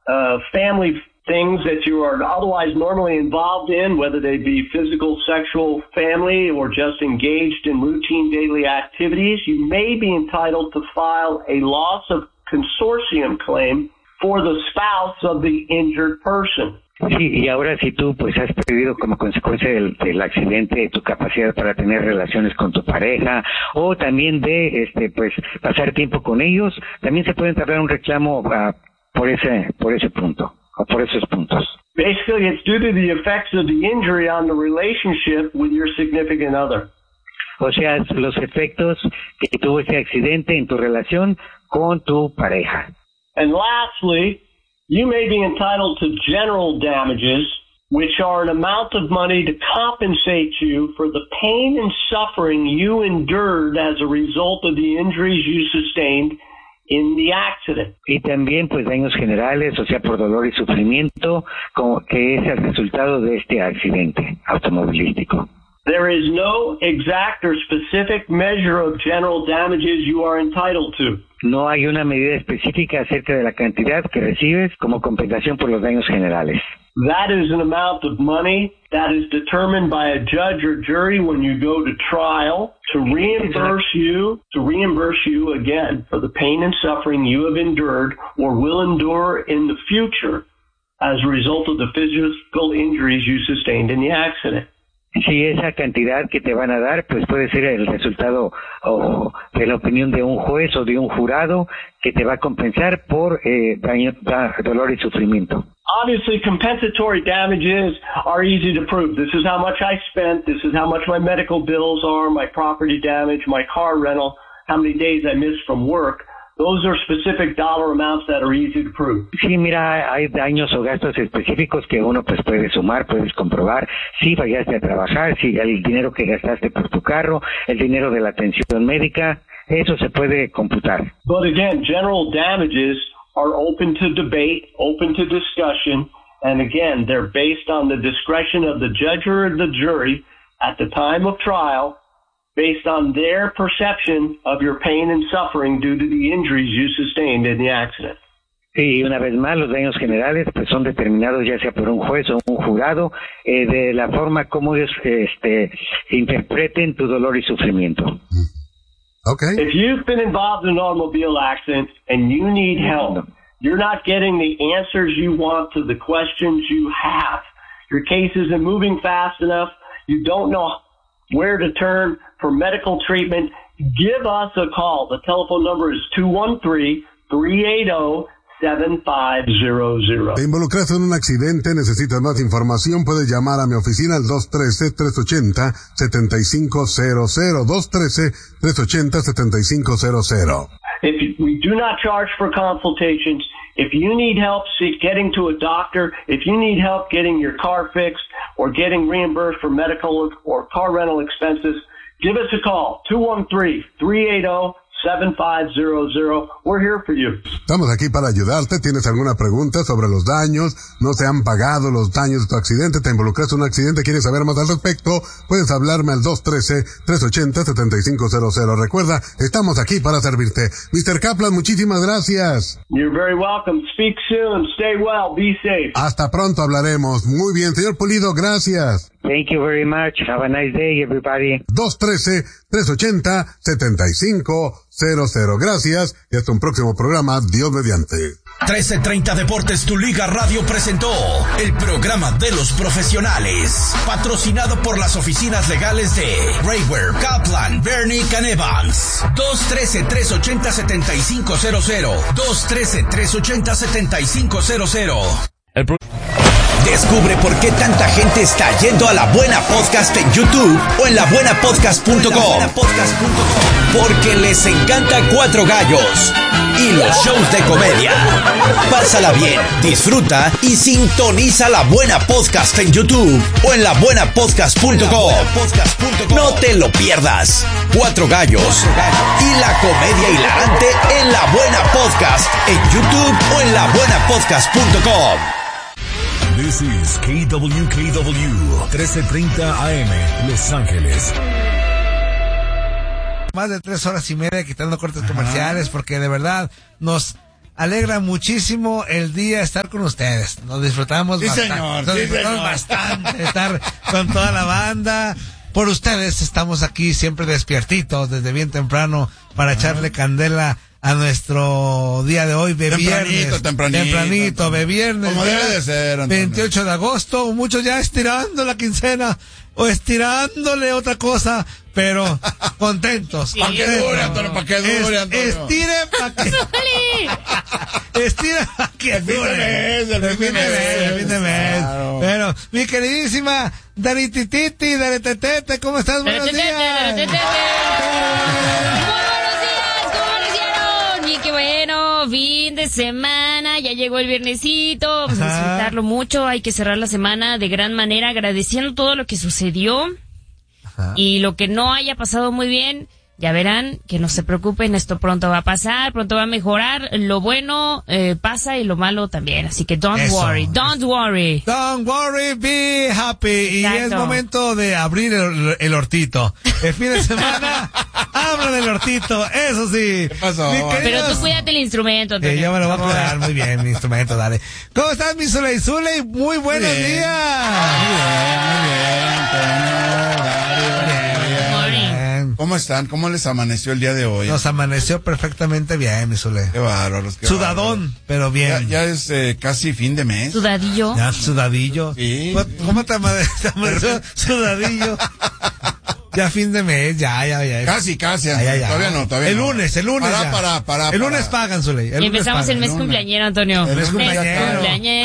family things that you are otherwise normally involved in, whether they be physical, sexual, family, or just engaged in routine daily activities, you may be entitled to file a loss of consortium claim for the spouse of the injured person. Sí, y ahora si tú pues has perdido como consecuencia del accidente tu capacidad para tener relaciones con tu pareja o también de pues pasar tiempo con ellos, también se puede entablar un reclamo por ese punto o por esos puntos. Basically, it's due to the effects of the injury on the relationship with your significant other. O sea, los efectos que tuvo ese accidente en tu relación con tu pareja. And lastly, you may be entitled to general damages, which are an amount of money to compensate you for the pain and suffering you endured as a result of the injuries you sustained in the accident. Y también pues daños generales, o sea, por dolor y sufrimiento, como que es el resultado de este accidente automovilístico. There is no exact or specific measure of general damages you are entitled to. No hay una medida específica acerca de la cantidad que recibes como compensación por los daños generales. That is an amount of money that is determined by a judge or jury when you go to trial to reimburse you again for the pain and suffering you have endured or will endure in the future as a result of the physical injuries you sustained in the accident. Si esa cantidad que te van a dar, pues puede ser el resultado o de la opinión de un juez o de un jurado que te va a compensar por dolor y sufrimiento. Obviously, compensatory damages are easy to prove. This is how much I spent. This is how much my medical bills are, my property damage, my car rental, how many days I missed from work. Those are specific dollar amounts that are easy to prove. Sí, mira, hay daños o gastos específicos que uno pues puede sumar, puedes comprobar si fallaste a trabajar, si el dinero que gastaste por tu carro, el dinero de la atención médica, eso se puede computar. But again, general damages are open to debate, open to discussion, and again, they're based on the discretion of the judge or the jury at the time of trial, based on their perception of your pain and suffering due to the injuries you sustained in the accident. Y una vez más, los daños generales pues son determinados ya sea por un juez o un jurado de la forma como ellos interpreten tu dolor y sufrimiento. Okay. If you've been involved in an automobile accident and you need help, you're not getting the answers you want to the questions you have. Your case isn't moving fast enough. You don't know where to turn for medical treatment. Give us a call. The telephone number is 213-380-7500. Te involucraste en un accidente, necesitas más información, puedes llamar a mi oficina al 213-380-7500, 213-380-7500. We do not charge for consultations. If you need help getting to a doctor, if you need help getting your car fixed or getting reimbursed for medical or car rental expenses, give us a call, 213-380-7500. We're here for you. Estamos aquí para ayudarte. ¿Tienes alguna pregunta sobre los daños? ¿No te han pagado los daños de tu accidente? ¿Te involucraste en un accidente? ¿Quieres saber más al respecto? Puedes hablarme al 213-380-7500. Recuerda, estamos aquí para servirte. Mr. Kaplan, muchísimas gracias. You're very welcome. Speak soon. Stay well. Be safe. Hasta pronto hablaremos. Muy bien, señor Pulido, gracias. Thank you very much. Have a nice day, everybody. 213-380-7500. Gracias y hasta un próximo programa, Dios mediante. 1330 Deportes, tu Liga Radio presentó el programa de los profesionales, patrocinado por las oficinas legales de Raywer, Kaplan, Bernick and Evans. 213-380-7500. 213-380-7500. Descubre por qué tanta gente está yendo a La Buena Podcast en YouTube o en labuenapodcast.com. Porque les encanta Cuatro Gallos y los shows de comedia. Pásala bien, disfruta y sintoniza La Buena Podcast en YouTube o en labuenapodcast.com. No te lo pierdas. Cuatro Gallos y la comedia hilarante en La Buena Podcast en YouTube o en labuenapodcast.com. This is KWKW 1330 AM, Los Ángeles. Más de 3 horas y media quitando cortes comerciales porque de verdad nos alegra muchísimo el día estar con ustedes. Nos disfrutamos bastante estar con toda la banda. Por ustedes estamos aquí siempre despiertitos desde bien temprano para echarle candela a nuestro día de hoy, tempranito, de viernes. Como debe de ser, Antonio. 28 de agosto, muchos ya estirando la quincena o estirándole otra cosa, pero contentos. ¿Para qué dure, Antonio? Estire para que estire para que dure. El fin de mes. Claro. Pero, mi queridísima Daritititi, Daretetete, ¿cómo estás? Buenos días. Qué bueno, fin de semana, ya llegó el viernesito, vamos a disfrutarlo mucho, hay que cerrar la semana de gran manera agradeciendo todo lo que sucedió y lo que no haya pasado muy bien, ya verán que no se preocupen, esto pronto va a pasar, pronto va a mejorar, lo bueno pasa y lo malo también, así que don't worry, be happy. Y Exacto. es momento de abrir el hortito. El fin de semana, abran el hortito, eso sí. ¿Qué pasó? Pero tú cuídate el instrumento, Antonio. Yo me lo voy a cuidar muy bien, mi instrumento, dale. ¿Cómo estás, mi Zuley? Muy buenos días. Muy bien, Antonio. ¿Cómo están? ¿Cómo les amaneció el día de hoy? Nos amaneció perfectamente bien, mi Zuley. Qué bárbaros. Sudadón, pero bien. Ya es casi fin de mes. Sudadillo. Ya, sudadillo. Sí. ¿Cómo te amaneció sudadillo? Ya fin de mes, ya. Casi. Ya. Todavía no. El lunes. Para. El lunes pagan, Zuley. Y empezamos el mes cumpleañero, Antonio. El mes cumpleañero.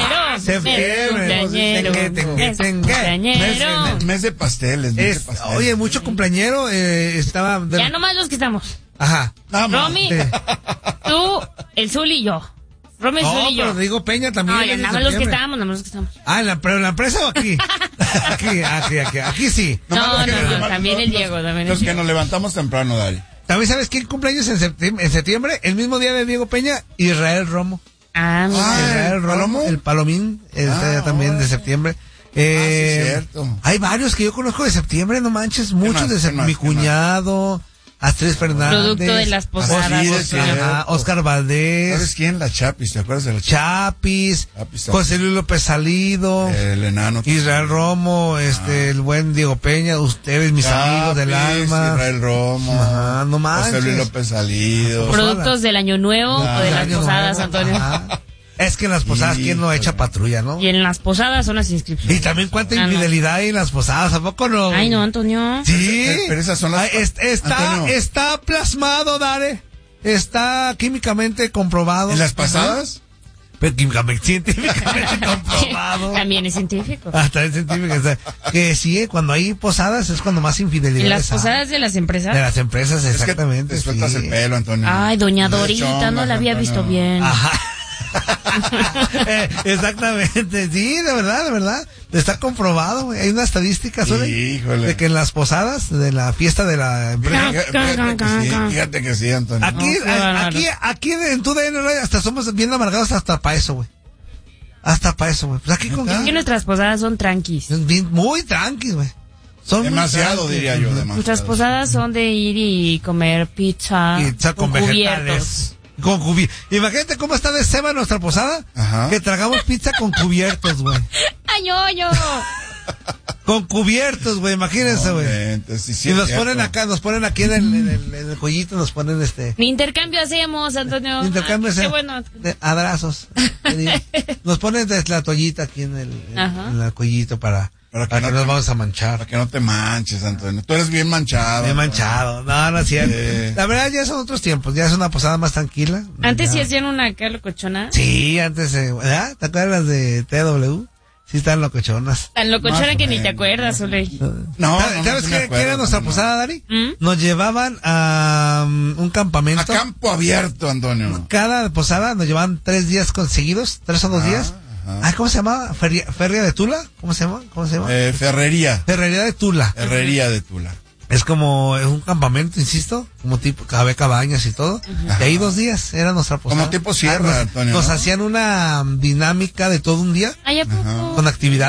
Mes de pasteles. Oye, mucho cumpleañero, estaba... Ya nomás los que estamos. Ajá. Romy, tú, el Zul y yo. Romy, el Zul y yo. Pero digo Peña también. No, ya nada más los que estamos. ¿Pero en la empresa o aquí? Aquí sí. No, también el Diego. Los que nos levantamos temprano, Dari. ¿También sabes quién cumpleaños en septiembre? El mismo día de Diego Peña, Israel Romo. Israel Romo, el Palomín, también de septiembre. Sí, cierto. Hay varios que yo conozco de septiembre, no manches, muchos de septiembre. Mi cuñado, Astrid Fernández. Producto de las posadas. Oscar Valdés. ¿Sabes quién? La Chapis, ¿te acuerdas de la Chapis? José Luis López Salido. El enano. Israel Romo, el buen Diego Peña, ustedes, mis amigos del alma. Israel Romo. No manches. José Luis López Salido. Productos del Año Nuevo o de las posadas, Antonio. Es que en las posadas, ¿quién no echa patrulla, no? Y en las posadas son las inscripciones. Y también cuánta infidelidad hay en las posadas, ¿a poco no? Ay, no, Antonio. Sí. Pero esas son las... Está plasmado, Dare. Está químicamente comprobado. ¿En las pasadas? Pero científicamente comprobado. También es científico. Hasta es científico. Que sí, cuando hay posadas es cuando más infidelidad. ¿En las posadas de las empresas? De las empresas, exactamente. Es que te sueltas el pelo, Antonio. Ay, doña Dorita, no la había visto bien. Ajá. Exactamente, sí, de verdad, está comprobado, güey. Hay una estadística de que en las posadas de la fiesta de la empresa, fíjate que sí, Antonio. Aquí en tu DN hasta somos bien amargados hasta para eso, güey. Hasta para eso, güey. Pues aquí con que nuestras posadas son tranquis. Muy tranquis, güey. Son demasiado, diría yo, demasiado. Nuestras posadas son de ir y comer pizza con vegetales. Imagínate cómo está de ceba nuestra posada. Ajá. Que tragamos pizza con cubiertos, güey. ¡Ay, yo! Con cubiertos, güey, imagínense, güey. Y nos ponen acá, aquí en el cuellito, nos ponen Ni intercambio hacemos, Antonio. Qué bueno. Abrazos. Nos ponen la toallita aquí en el cuellito para que no nos vamos a manchar. Para que no te manches, Antonio. Tú eres bien manchado. Bien manchado. No es cierto. La verdad, ya son otros tiempos. Ya es una posada más tranquila. Antes sí hacían una acá locochona. Sí, antes, ¿verdad? ¿Te acuerdas de TW? Sí, están locochonas. Tan locochona que ni te acuerdas, Uley. No, ¿sabes qué era nuestra posada, Dari? Nos llevaban a un campamento. A campo abierto, Antonio. Cada posada nos llevaban 3 días conseguidos, 3 o 2 días. ¿Cómo se llama? ¿Feria de Tula? ¿Cómo se llama? Ferrería. Ferrería de Tula. Ferrería de Tula. Es como un campamento, insisto, como tipo cabañas y todo. Y ahí 2 días era nuestra posada. Como tipo sierra, Antonio. Nos hacían una dinámica de todo un día. Ay, ¿a poco? Con actividades.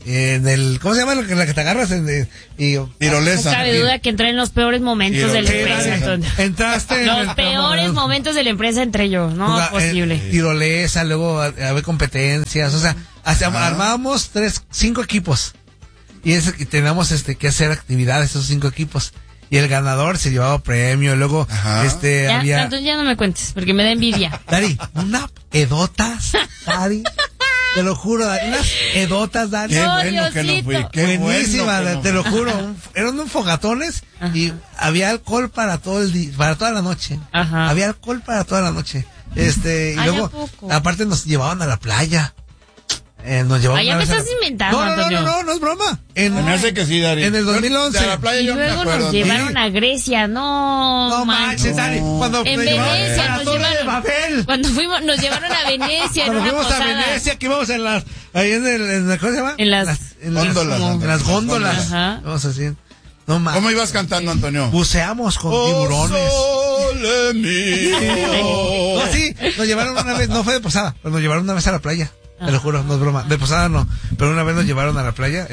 en el, ¿cómo se llama la que te agarras? Tirolesa. No cabe duda que entré en los peores momentos de la empresa. Entonces. Entraste en los peores momentos de la empresa entré yo, no posible. Tirolesa, luego había competencias, o sea, armábamos 5 equipos y teníamos que hacer actividades esos 5 equipos. Y el ganador se llevaba premio, luego ya, había... Entonces ya no me cuentes, porque me da envidia. Dari, una edotas, Dari, te lo juro, Dari, unas edotas, Dari. Qué bueno que no fui, qué buenísima, bueno que no te lo fui. juro, eran unos fogatones y había alcohol para para toda la noche. Ajá. Había alcohol para toda la noche. Y luego, aparte nos llevaban a la playa. Nos llevaban ya me estás inventando, Antonio. No es broma. Me hace que sí, Dari. En el 2011. De la playa y yo me luego acuerdo. nos llevaron a Grecia, no manches, Dari. Cuando en Venecia nos llevaron. Cuando nos llevaron a Venecia, cuando en una fuimos posada. a Venecia, que íbamos ahí ¿cómo se llama? En las góndolas. En las góndolas. Ajá. Vamos así. No más. ¿Cómo ibas cantando, Antonio? Buceamos con tiburones. Sole mío. No, sí, nos llevaron una vez, no fue de posada, pero nos llevaron una vez a la playa. Te lo juro, no es broma. De posada no, pero una vez nos llevaron a la playa,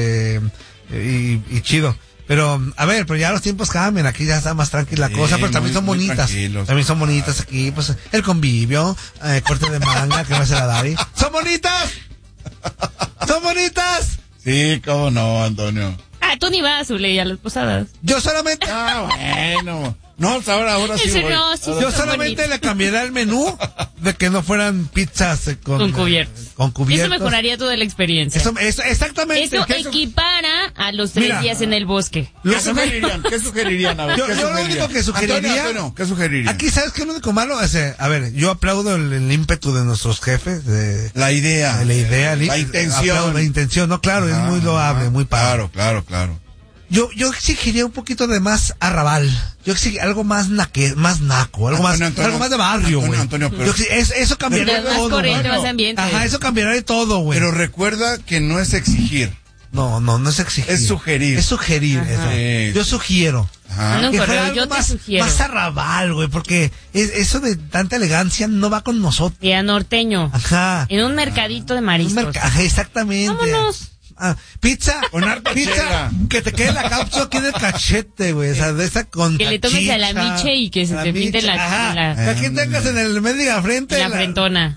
y chido. Pero, a ver, pero ya los tiempos cambian, aquí ya está más tranquila la cosa, pero también son bonitas. También son bonitas aquí, pues, el convivio, corte de manga, que va a ser la Dari. ¡Son bonitas! ¡Son bonitas! Sí, cómo no, Antonio. Tú ni vas, Zule, a las posadas. Yo solamente... bueno. No, ahora sí voy. No, sí, yo solamente le cambiaría el menú de que no fueran pizzas con cubiertos. Con cubiertos. Eso mejoraría toda la experiencia. Eso exactamente. Eso equipara a los 3 días en el bosque. ¿Qué sugerirían? A ver, yo lo único que sugeriría... Antonio, ¿qué sugerirían? Aquí, ¿sabes qué es lo único malo? A ver, yo aplaudo el ímpetu de nuestros jefes. La idea. La intención. La intención, no, claro, es muy loable, muy padre. Claro. Yo exigiría un poquito de más arrabal. Yo exigiría algo más naco, algo más de barrio, güey. Antonio, pero... Eso cambiaría más todo. corriente, más ambiente. Ajá, eso cambiaría todo, güey. Pero recuerda que no es exigir. No es exigir. Es sugerir. Es sugerir, eso. Yo sugiero. Manda un correo, yo te sugiero. Más arrabal, güey, porque eso de tanta elegancia no va con nosotros. Y a norteño. Ajá. En un mercadito de mariscos. Ajá, exactamente. Vámonos. Pizza, pizza, que te quede la cápsula aquí en el cachete, güey, o sea, de esa con que le tomes a la miche y que se te pinte la que aquí tengas en el medio frente la frentona.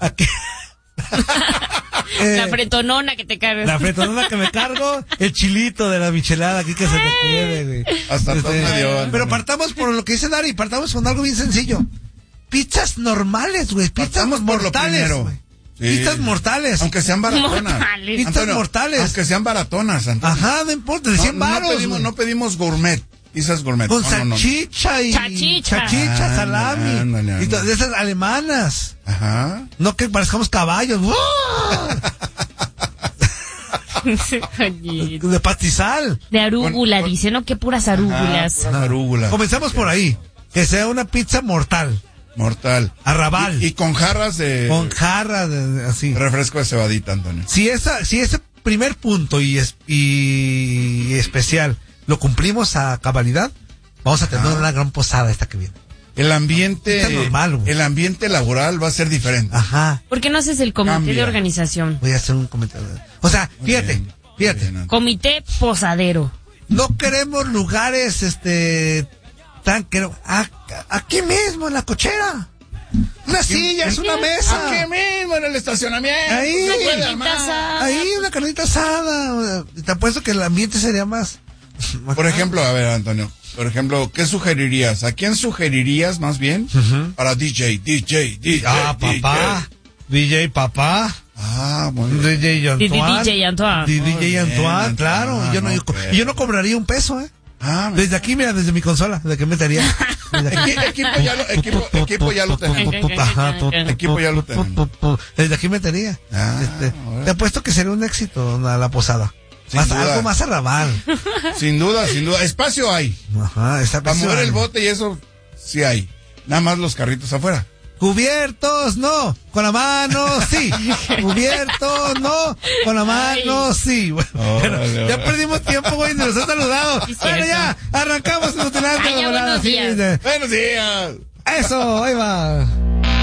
La frentonona que te cargas. La frentonona que me cargo, el chilito de la michelada aquí que se te quede, güey. Hasta todo medio. Pero partamos por lo que dice Dari, partamos con algo bien sencillo. Pizzas normales, güey, pizzas mortales, güey. Sí. Pizzas mortales. Aunque sean baratonas. Pizzas Antonio, mortales. Aunque sean baratonas, Antonio. Ajá, no importa, de 100 varos. No pedimos gourmet. Pizzas gourmet. Con salchicha y... Chachicha, salami. Y todas esas alemanas. Ajá. No que parezcamos caballos. De pastizal. De arúgula, dice, ¿no? Qué puras arúgulas. Puras arúgulas. Comencemos por ahí. Que sea una pizza mortal. Arrabal. Y con jarras de... Con jarras así. Refresco de cebadita, Antonio. Si ese primer punto y especial lo cumplimos a cabalidad, vamos a tener una gran posada esta que viene. El ambiente normal, el ambiente laboral va a ser diferente. Ajá. ¿Por qué no haces el comité de organización? Voy a hacer un comentario. O sea, fíjate. Comité posadero. No queremos lugares aquí mismo en la cochera. Una silla, es una mesa. Aquí mismo en el estacionamiento. Ahí, Ahí una carnita asada. Te apuesto que el ambiente sería más. Por ejemplo, a ver, Antonio. Por ejemplo, ¿qué sugerirías? ¿A quién sugerirías más bien? Para DJ. Papá. DJ Papá. Muy bien. DJ Antoine. DJ Antoine, claro. Yo no cobraría un peso, desde aquí, mira, desde mi consola, desde que metería. Equipo ya lo tenemos. Equipo ya lo tenemos. Desde aquí metería. Te apuesto que sería un éxito la posada. Algo más arrabal. Sin duda. Espacio hay. Ajá, para mover el bote y eso sí hay. Nada más los carritos afuera. Cubiertos, no. Con la mano, sí. Cubiertos, no. Con la mano, sí. Bueno, ya perdimos tiempo, güey, nos han saludado. Bueno, ya, arrancamos el Buenos días. Buenos días. Eso, ahí va.